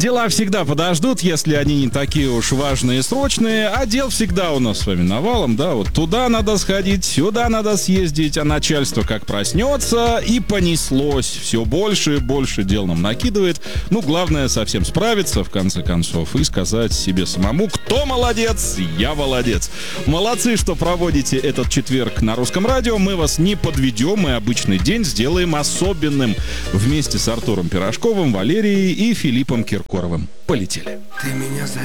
Дела всегда подождут, если они не такие уж важные и срочные, а дел всегда у нас с вами навалом, да, вот туда надо сходить, сюда надо съездить, а начальство как проснется и понеслось, все больше и больше дел нам накидывает. Ну, главное совсем справиться, в конце концов, и сказать себе самому: кто молодец, я молодец. Молодцы, что проводите этот четверг на Русском радио, мы вас не подведем, и обычный день сделаем особенным. Вместе с Артуром Пирожковым, Валерией и Филиппом Киркоровым. Полетели. Ты меня